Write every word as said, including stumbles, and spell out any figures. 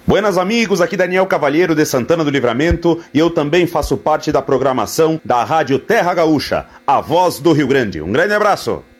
Buenas amigos, aqui Daniel Cavalheiro de Santana do Livramento e eu também faço parte da programação da Rádio Terra Gaúcha, a voz do Rio Grande. Um grande abraço!